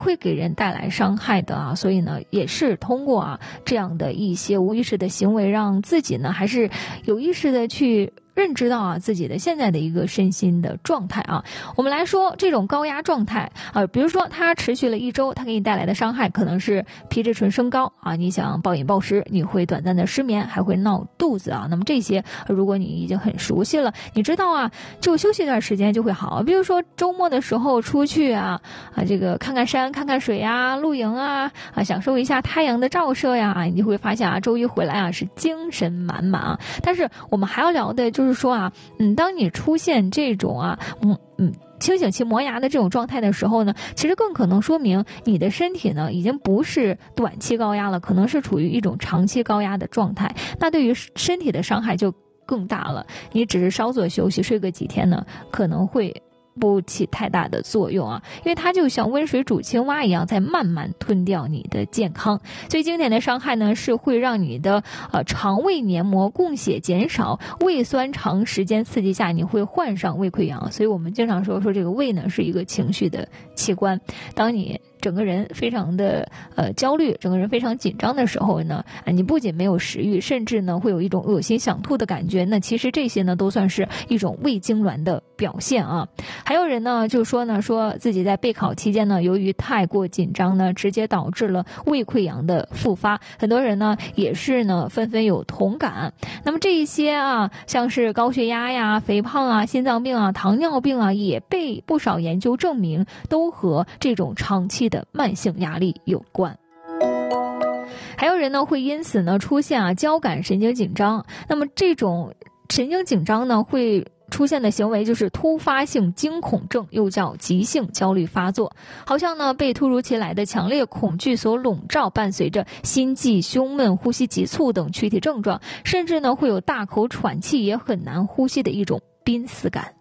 会给人带来伤害的啊，所以呢，也是通过这样的一些无意识的行为，让自己呢还是有意识的去认知到自己的现在的一个身心的状态啊。我们来说这种高压状态比如说它持续了1周，它给你带来的伤害可能是皮质醇升高你想暴饮暴食，你会短暂的失眠，还会闹肚子那么这些如果你已经很熟悉了，你知道就休息一段时间就会好。比如说周末的时候出去这个看看山看看水露营享受一下太阳的照射你会发现周一回来是精神满满但是我们还要聊的就是说当你出现这种清醒期磨牙的这种状态的时候呢，其实更可能说明你的身体呢已经不是短期高压了，可能是处于一种长期高压的状态，那对于身体的伤害就更大了。你只是稍作休息睡个几天呢，可能会不起太大的作用因为它就像温水煮青蛙一样，在慢慢吞掉你的健康。最经典的伤害呢，是会让你的肠胃黏膜供血减少，胃酸长时间刺激下，你会患上胃溃疡。所以我们经常说这个胃呢是一个情绪的器官，当你整个人非常的焦虑，整个人非常紧张的时候呢，你不仅没有食欲，甚至呢会有一种恶心想吐的感觉。那其实这些呢都算是一种胃痉挛的表现还有人呢就说自己在备考期间呢，由于太过紧张呢，直接导致了胃溃疡的复发。很多人呢也是呢纷纷有同感。那么这一些像是高血压肥胖心脏病糖尿病也被不少研究证明都和这种长期的慢性压力有关。还有人呢会因此呢出现交感神经紧张。那么这种神经紧张呢会出现的行为就是突发性惊恐症，又叫急性焦虑发作，好像呢被突如其来的强烈恐惧所笼罩，伴随着心悸、胸闷、呼吸急促等躯体症状，甚至呢会有大口喘气也很难呼吸的一种濒死感。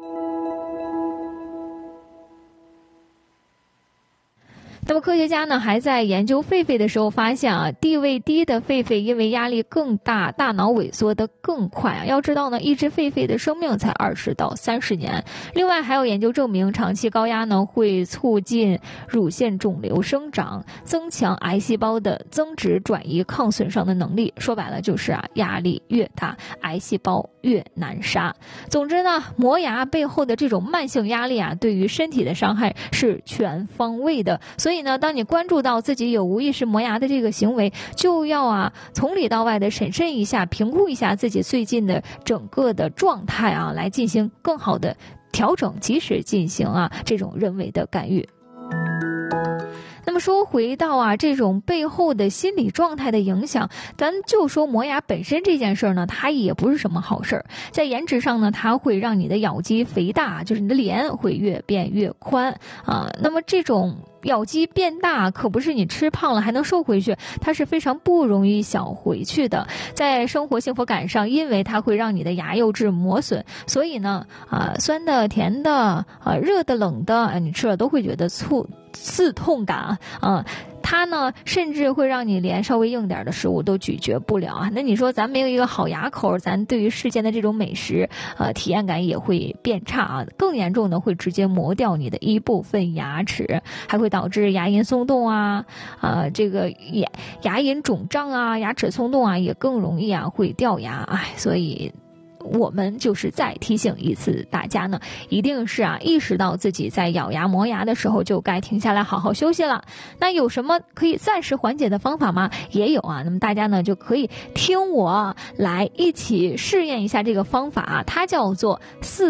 那么科学家呢还在研究狒狒的时候发现地位低的狒狒因为压力更大，大脑萎缩得更快要知道呢，一只狒狒的生命才20到30年。另外还有研究证明，长期高压呢会促进乳腺肿瘤生长，增强癌细胞的增殖转移抗损伤的能力。说白了就是压力越大，癌细胞越难杀。总之呢，磨牙背后的这种慢性压力对于身体的伤害是全方位的。所以呢，当你关注到自己有无意识磨牙的这个行为，就要从里到外的审慎一下，评估一下自己最近的整个的状态来进行更好的调整，及时进行这种人为的干预。那么说回到这种背后的心理状态的影响，咱就说磨牙本身这件事呢，它也不是什么好事。在颜值上呢，它会让你的咬肌肥大，就是你的脸会越变越宽那么这种咬肌变大可不是你吃胖了还能瘦回去，它是非常不容易小回去的。在生活幸福感上，因为它会让你的牙釉质磨损，所以呢酸的甜的热的冷的你吃了都会觉得刺痛感它呢甚至会让你连稍微硬点的食物都咀嚼不了那你说咱没有一个好牙口，咱对于世间的这种美食体验感也会变差更严重的会直接磨掉你的一部分牙齿，还会导致牙龈松动这个牙龈肿胀牙齿松动也更容易会掉牙所以我们就是再提醒一次大家呢，一定是意识到自己在咬牙磨牙的时候就该停下来好好休息了。那有什么可以暂时缓解的方法吗？也有那么大家呢就可以听我来一起试验一下这个方法它叫做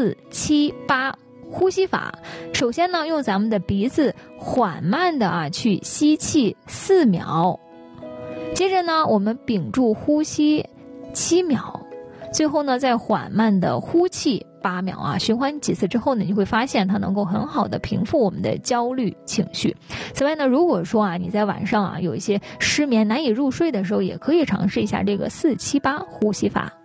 4-7-8呼吸法。首先呢，用咱们的鼻子缓慢的去吸气4秒，接着呢我们屏住呼吸7秒，最后呢再缓慢的呼气8秒循环几次之后呢，你会发现它能够很好的平复我们的焦虑情绪。此外呢，如果说你在晚上有一些失眠难以入睡的时候，也可以尝试一下这个4-7-8呼吸法。